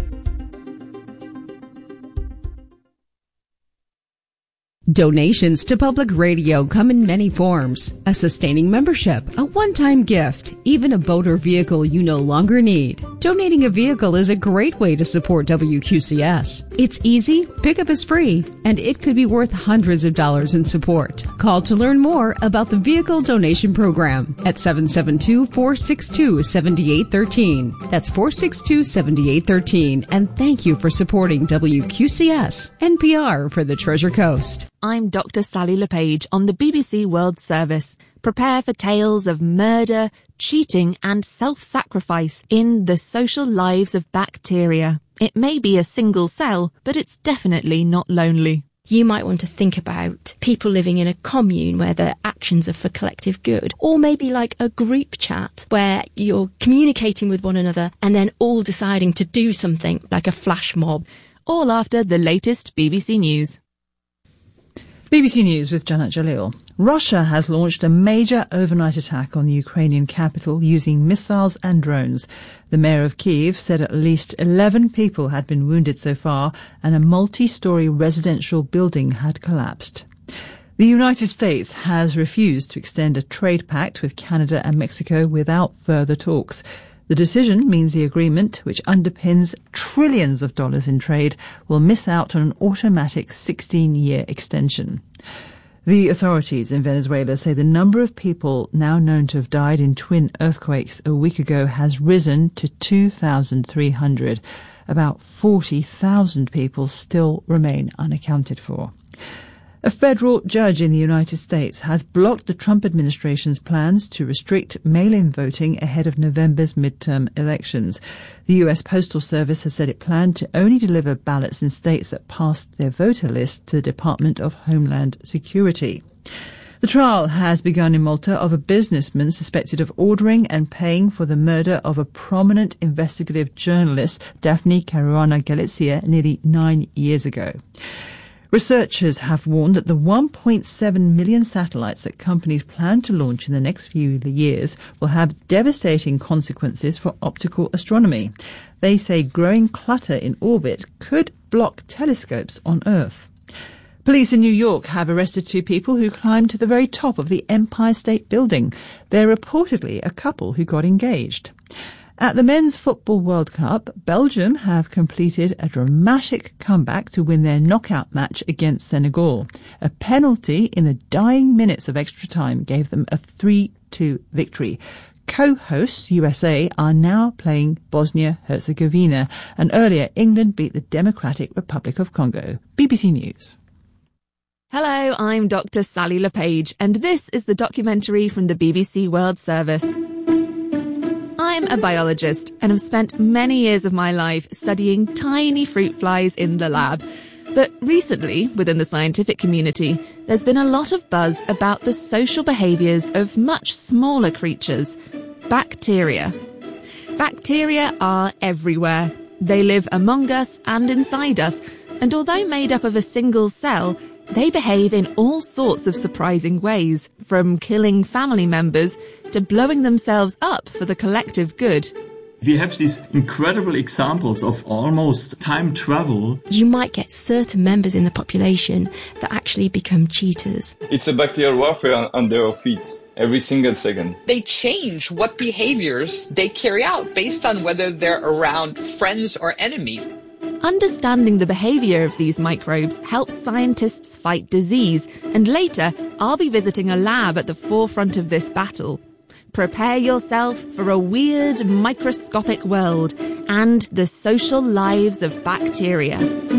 Donations to public radio come in many forms. A sustaining membership, a one-time gift, even a boat or vehicle you no longer need. Donating a vehicle is a great way to support WQCS. It's easy, pickup is free, and it could be worth hundreds of dollars in support. Call to learn more about the vehicle donation program at 772-462-7813. That's 462-7813. And thank you for supporting WQCS, NPR for the Treasure Coast. I'm Dr. Sally LePage on the BBC World Service. Prepare for tales of murder, cheating and self-sacrifice in The Social Lives of Bacteria. It may be a single cell, but it's definitely not lonely. You might want to think about people living in a commune where their actions are for collective good, or maybe like a group chat where you're communicating with one another and then all deciding to do something like a flash mob. All after the latest BBC News. BBC News with Janet Jalil. Russia has launched a major overnight attack on the Ukrainian capital using missiles and drones. The mayor of Kyiv said at least 11 people had been wounded so far and a multi-story residential building had collapsed. The United States has refused to extend a trade pact with Canada and Mexico without further talks. The decision means the agreement, which underpins trillions of dollars in trade, will miss out on an automatic 16-year extension. The authorities in Venezuela say the number of people now known to have died in twin earthquakes a week ago has risen to 2,300. About 40,000 people still remain unaccounted for. A federal judge in the United States has blocked the Trump administration's plans to restrict mail-in voting ahead of November's midterm elections. The U.S. Postal Service has said it planned to only deliver ballots in states that passed their voter list to the Department of Homeland Security. The trial has begun in Malta of a businessman suspected of ordering and paying for the murder of a prominent investigative journalist, Daphne Caruana Galizia, nearly 9 years ago. Researchers have warned that the 1.7 million satellites that companies plan to launch in the next few years will have devastating consequences for optical astronomy. They say growing clutter in orbit could block telescopes on Earth. Police in New York have arrested 2 people who climbed to the very top of the Empire State Building. They're reportedly a couple who got engaged. At the Men's Football World Cup, Belgium have completed a dramatic comeback to win their knockout match against Senegal. A penalty in the dying minutes of extra time gave them a 3-2 victory. Co-hosts USA are now playing Bosnia-Herzegovina, and earlier England beat the Democratic Republic of Congo. BBC News. Hello, I'm Dr. Sally LePage, and this is the documentary from the BBC World Service. I'm a biologist and have spent many years of my life studying tiny fruit flies in the lab. But recently, within the scientific community, there's been a lot of buzz about the social behaviours of much smaller creatures, bacteria. Bacteria are everywhere. They live among us and inside us, and although made up of a single cell, they behave in all sorts of surprising ways, from killing family members to blowing themselves up for the collective good. We have these incredible examples of almost time travel. You might get certain members in the population that actually become cheaters. It's a bacterial warfare on their feet every single second. They change what behaviors they carry out based on whether they're around friends or enemies. Understanding the behavior of these microbes helps scientists fight disease, and later I'll be visiting a lab at the forefront of this battle. Prepare yourself for a weird microscopic world and the social lives of bacteria.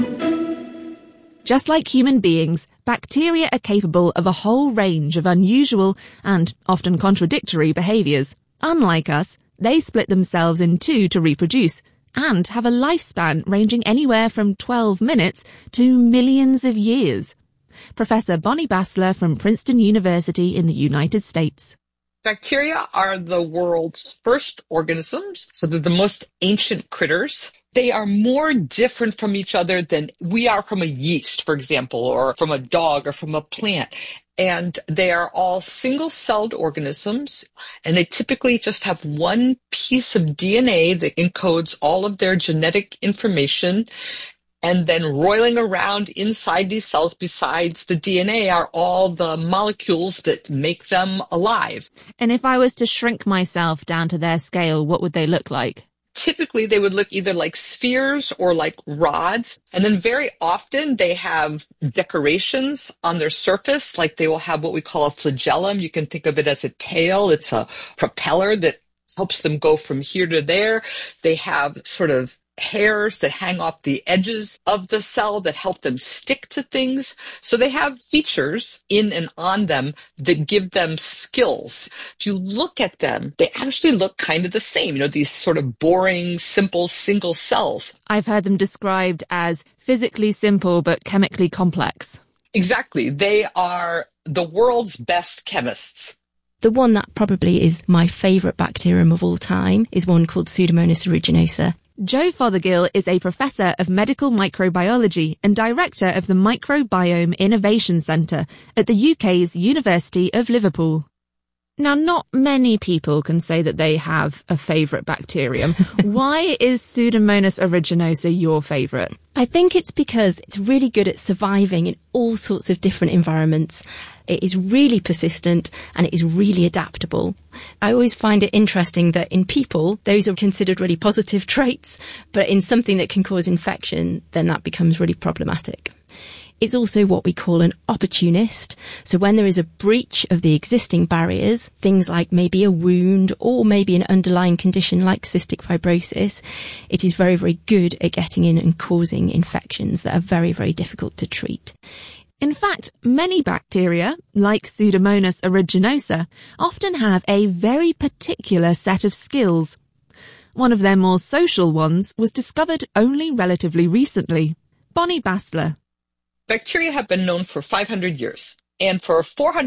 Just like human beings, bacteria are capable of a whole range of unusual and often contradictory behaviors. Unlike us, they split themselves in two to reproduce and have a lifespan ranging anywhere from 12 minutes to millions of years. Professor Bonnie Bassler from Princeton University in the United States. Bacteria are the world's first organisms, so they're the most ancient critters. They are more different from each other than we are from a yeast, for example, or from a dog or from a plant. And they are all single-celled organisms, and they typically just have one piece of DNA that encodes all of their genetic information. And then roiling around inside these cells besides the DNA are all the molecules that make them alive. And if I was to shrink myself down to their scale, what would they look like? Typically, they would look either like spheres or like rods. And then very often they have decorations on their surface, like they will have what we call a flagellum. You can think of it as a tail. It's a propeller that helps them go from here to there. They have sort of hairs that hang off the edges of the cell that help them stick to things. So they have features in and on them that give them skills. If you look at them, they actually look kind of the same, these sort of boring, simple, single cells. I've heard them described as physically simple but chemically complex. Exactly. They are the world's best chemists. The one that probably is my favourite bacterium of all time is one called Pseudomonas aeruginosa. Jo Fothergill is a professor of medical microbiology and director of the Microbiome Innovation Centre at the UK's University of Liverpool. Now, not many people can say that they have a favourite bacterium. Why is Pseudomonas aeruginosa your favourite? I think it's because it's really good at surviving in all sorts of different environments. It is really persistent and it is really adaptable. I always find it interesting that in people, those are considered really positive traits, but in something that can cause infection, then that becomes really problematic. It's also what we call an opportunist. So when there is a breach of the existing barriers, things like maybe a wound or maybe an underlying condition like cystic fibrosis, it is very, very good at getting in and causing infections that are very, very difficult to treat. In fact, many bacteria, like Pseudomonas aeruginosa, often have a very particular set of skills. One of their more social ones was discovered only relatively recently. Bonnie Bassler. Bacteria have been known for 500 years. And for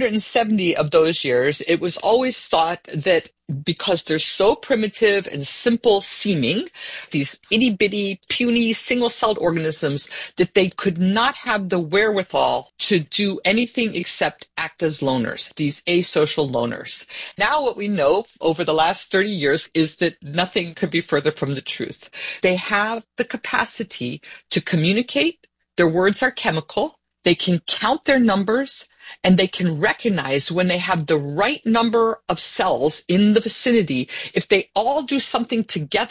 470 of those years, it was always thought that because they're so primitive and simple seeming, these itty-bitty, puny, single-celled organisms, that they could not have the wherewithal to do anything except act as loners, these asocial loners. Now what we know over the last 30 years is that nothing could be further from the truth. They have the capacity to communicate. Their words are chemical. They can count their numbers, and they can recognize when they have the right number of cells in the vicinity. If they all do something together,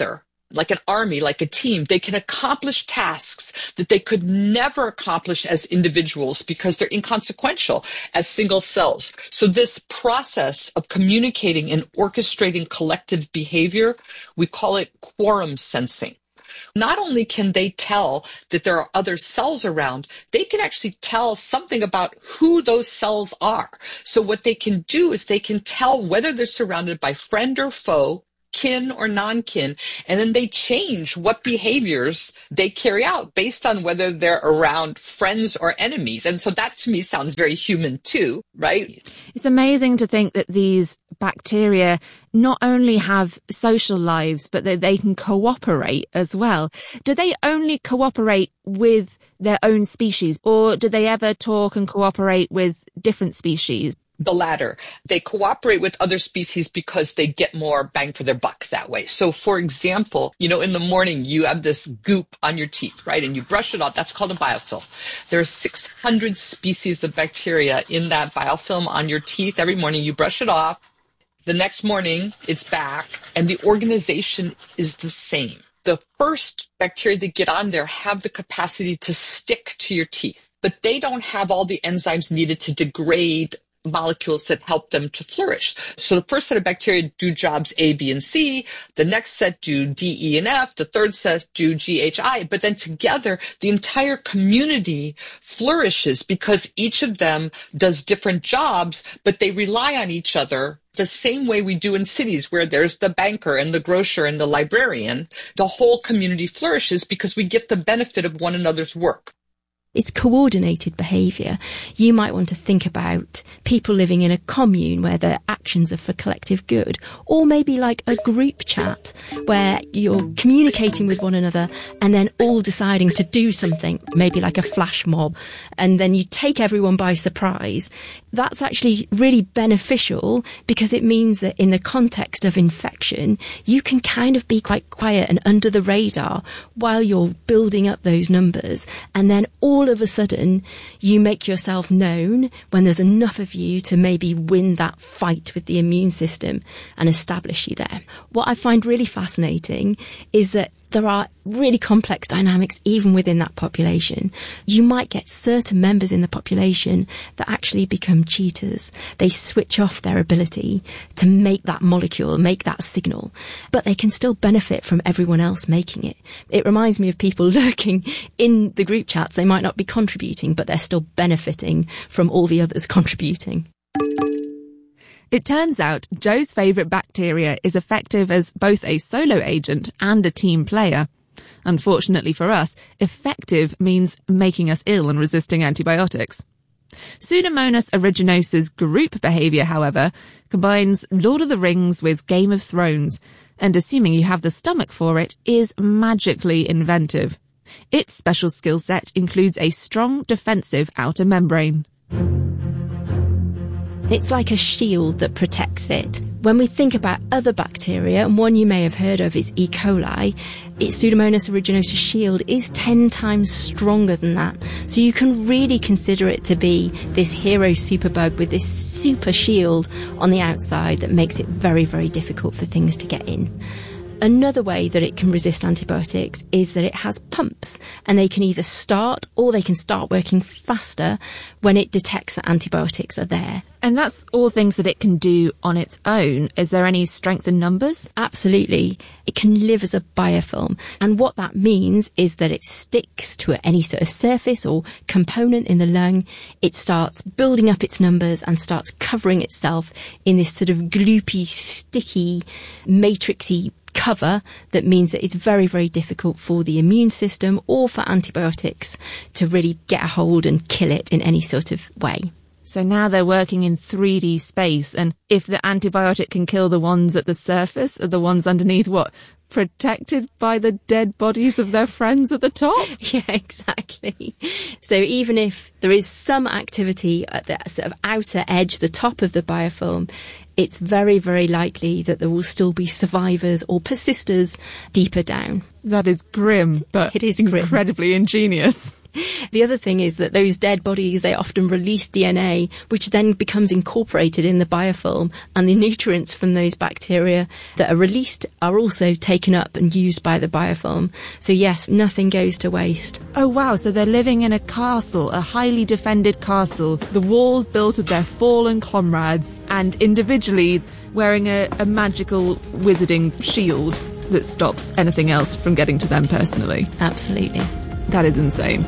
like an army, like a team. They can accomplish tasks that they could never accomplish as individuals because they're inconsequential as single cells. So this process of communicating and orchestrating collective behavior, we call it quorum sensing. Not only can they tell that there are other cells around, they can actually tell something about who those cells are. So what they can do is they can tell whether they're surrounded by friend or foe, kin or non-kin, and then they change what behaviors they carry out based on whether they're around friends or enemies. And so that to me sounds very human too, right? It's amazing to think that these bacteria not only have social lives, but that they can cooperate as well. Do they only cooperate with their own species, or do they ever talk and cooperate with different species? The latter. They cooperate with other species because they get more bang for their buck that way. So for example, in the morning you have this goop on your teeth, right? And you brush it off. That's called a biofilm. There are 600 species of bacteria in that biofilm on your teeth. Every morning you brush it off. The next morning it's back, and the organization is the same. The first bacteria that get on there have the capacity to stick to your teeth, but they don't have all the enzymes needed to degrade molecules that help them to flourish. So the first set of bacteria do jobs A, B, and C. The next set do D, E, and F. The third set do G, H, I. But then together, the entire community flourishes because each of them does different jobs, but they rely on each other the same way we do in cities where there's the banker and the grocer and the librarian. The whole community flourishes because we get the benefit of one another's work. It's coordinated behaviour. You might want to think about people living in a commune where their actions are for collective good, or maybe like a group chat where you're communicating with one another and then all deciding to do something, maybe like a flash mob, and then you take everyone by surprise. That's actually really beneficial because it means that in the context of infection, you can kind of be quite quiet and under the radar while you're building up those numbers, and then all of a sudden you make yourself known when there's enough of you to maybe win that fight with the immune system and establish you there. What I find really fascinating is that there are really complex dynamics even within that population. You might get certain members in the population that actually become cheaters. They switch off their ability to make that molecule, make that signal, but they can still benefit from everyone else making it. It reminds me of people lurking in the group chats. They might not be contributing, but they're still benefiting from all the others contributing. It turns out Joe's favourite bacteria is effective as both a solo agent and a team player. Unfortunately for us, effective means making us ill and resisting antibiotics. Pseudomonas aeruginosa's group behaviour, however, combines Lord of the Rings with Game of Thrones, and assuming you have the stomach for it, is magically inventive. Its special skill set includes a strong defensive outer membrane. It's like a shield that protects it. When we think about other bacteria, and one you may have heard of is E. coli, its Pseudomonas aeruginosa shield is 10 times stronger than that. So you can really consider it to be this hero superbug with this super shield on the outside that makes it very, very difficult for things to get in. Another way that it can resist antibiotics is that it has pumps, and they can either start or they can start working faster when it detects that antibiotics are there. And that's all things that it can do on its own. Is there any strength in numbers? Absolutely. It can live as a biofilm. And what that means is that it sticks to any sort of surface or component in the lung. It starts building up its numbers and starts covering itself in this sort of gloopy, sticky, matrixy cover that means that it's very, very difficult for the immune system or for antibiotics to really get a hold and kill it in any sort of way. So now they're working in 3D space, and if the antibiotic can kill the ones at the surface, are the ones underneath what? Protected by the dead bodies of their friends at the top? Yeah, exactly. So even if there is some activity at the sort of outer edge, the top of the biofilm, it's very, very likely that there will still be survivors or persisters deeper down. That is grim, but it is grim. Incredibly ingenious. The other thing is that those dead bodies, they often release DNA, which then becomes incorporated in the biofilm, and the nutrients from those bacteria that are released are also taken up and used by the biofilm. So yes, nothing goes to waste. Oh wow, so they're living in a castle, a highly defended castle, the walls built of their fallen comrades, and individually wearing a magical wizarding shield that stops anything else from getting to them personally. Absolutely. That is insane.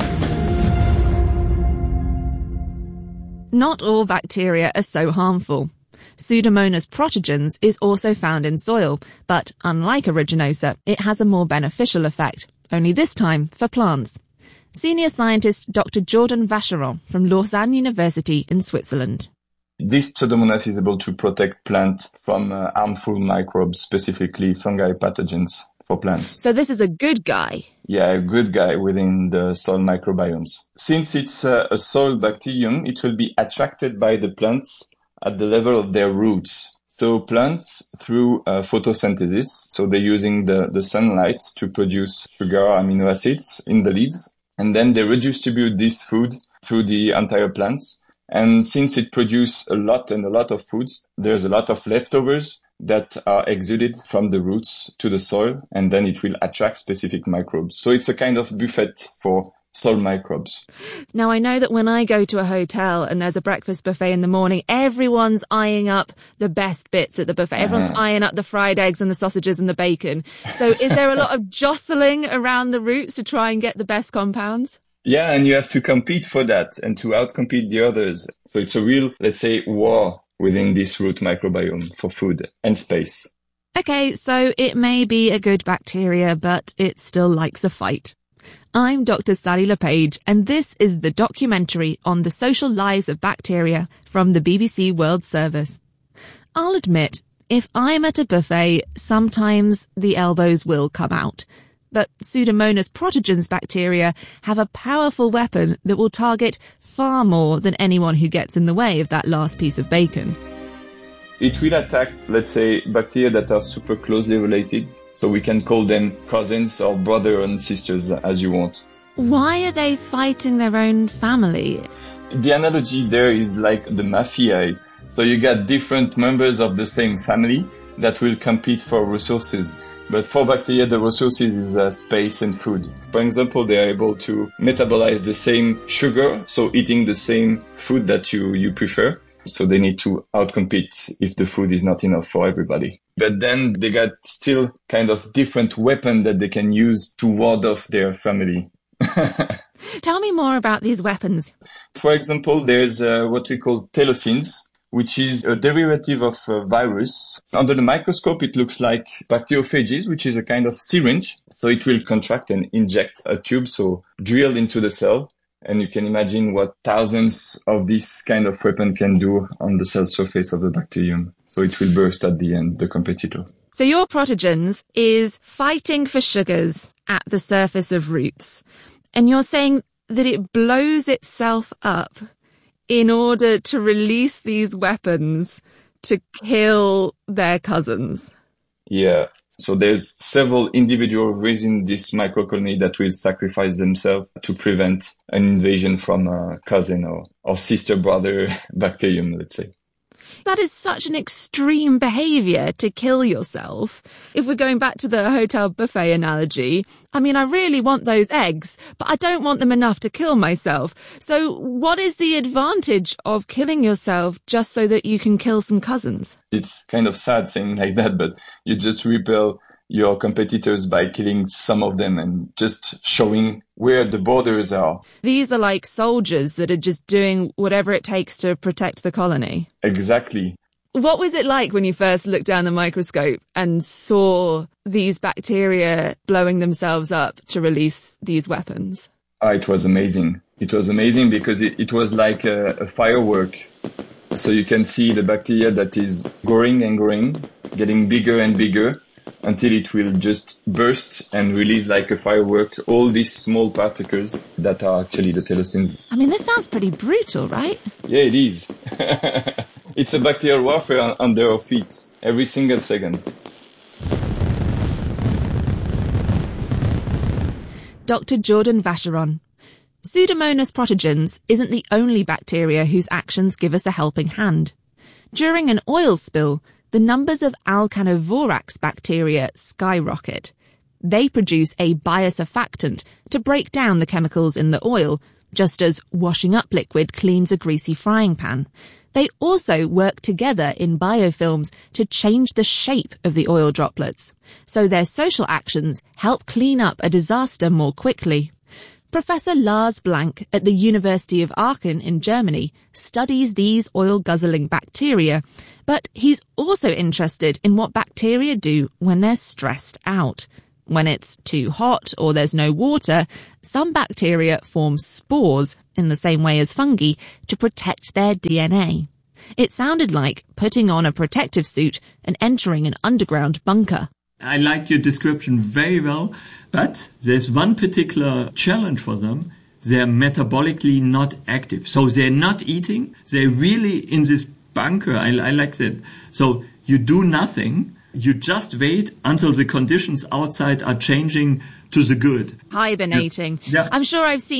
Not all bacteria are so harmful. Pseudomonas protogens is also found in soil, but unlike Aeruginosa, it has a more beneficial effect, only this time for plants. Senior scientist Dr. Jordan Vacheron from Lausanne University in Switzerland. This Pseudomonas is able to protect plants from harmful microbes, specifically fungi pathogens for plants. So this is a good guy. Yeah, a good guy within the soil microbiomes. Since it's a soil bacterium, it will be attracted by the plants at the level of their roots. So plants, through photosynthesis, so they're using the sunlight to produce sugar, amino acids in the leaves, and then they redistribute this food through the entire plants. And since it produces a lot of foods, there's a lot of leftovers that are exuded from the roots to the soil, and then it will attract specific microbes. So it's a kind of buffet for soil microbes. Now, I know that when I go to a hotel and there's a breakfast buffet in the morning, everyone's eyeing up the best bits at the buffet. Everyone's eyeing up the fried eggs and the sausages and the bacon. So is there a lot of jostling around the roots to try and get the best compounds? Yeah, and you have to compete for that and to outcompete the others. So it's a real, let's say, war within this root microbiome for food and space. Okay, so it may be a good bacteria, but it still likes a fight. I'm Dr. Sally LePage, and this is the documentary on the social lives of bacteria from the BBC World Service. I'll admit, if I'm at a buffet, sometimes the elbows will come out. But Pseudomonas protogens bacteria have a powerful weapon that will target far more than anyone who gets in the way of that last piece of bacon. It will attack, let's say, bacteria that are super closely related. So we can call them cousins or brother and sisters, as you want. Why are they fighting their own family? The analogy there is like the mafia. So you got different members of the same family that will compete for resources. But for bacteria, the resources is space and food. For example, they are able to metabolize the same sugar, so eating the same food that you prefer. So they need to outcompete if the food is not enough for everybody. But then they got still kind of different weapon that they can use to ward off their family. Tell me more about these weapons. For example, there's what we call telosins, which is a derivative of a virus. Under the microscope, it looks like bacteriophages, which is a kind of syringe. So it will contract and inject a tube, so drilled into the cell. And you can imagine what thousands of this kind of weapon can do on the cell surface of the bacterium. So it will burst at the end, the competitor. So your protogens is fighting for sugars at the surface of roots. And you're saying that it blows itself up in order to release these weapons to kill their cousins. Yeah. So there's several individuals within this microcolony that will sacrifice themselves to prevent an invasion from a cousin or sister brother bacterium, let's say. That is such an extreme behaviour to kill yourself. If we're going back to the hotel buffet analogy, I mean, I really want those eggs, but I don't want them enough to kill myself. So what is the advantage of killing yourself just so that you can kill some cousins? It's kind of sad saying like that, but you just repel your competitors by killing some of them and just showing where the borders are. These are like soldiers that are just doing whatever it takes to protect the colony. Exactly. What was it like when you first looked down the microscope and saw these bacteria blowing themselves up to release these weapons? It was amazing. It was amazing because it was like a firework. So you can see the bacteria that is growing and growing, getting bigger and bigger, until it will just burst and release like a firework all these small particles that are actually the telosins. I mean, this sounds pretty brutal, right? Yeah, it is. It's a bacterial warfare under our feet every single second. Dr. Jordan Vacheron. Pseudomonas protogens isn't the only bacteria whose actions give us a helping hand. During an oil spill, the numbers of Alcanovorax bacteria skyrocket. They produce a biosurfactant to break down the chemicals in the oil, just as washing up liquid cleans a greasy frying pan. They also work together in biofilms to change the shape of the oil droplets, so their social actions help clean up a disaster more quickly. Professor Lars Blank at the University of Aachen in Germany studies these oil-guzzling bacteria, but he's also interested in what bacteria do when they're stressed out. When it's too hot or there's no water, some bacteria form spores in the same way as fungi to protect their DNA. It sounded like putting on a protective suit and entering an underground bunker. I like your description very well, but there's one particular challenge for them. They're metabolically not active. So they're not eating. They're really in this bunker. I like that. So you do nothing. You just wait until the conditions outside are changing to the good. Hibernating. Yeah. I'm sure I've seen